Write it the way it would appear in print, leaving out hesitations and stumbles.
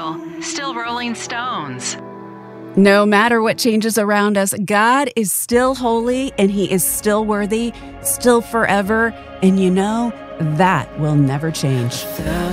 still rolling stones. No matter what changes around us, God is still holy and He is still worthy, still forever. And you know, that will never change.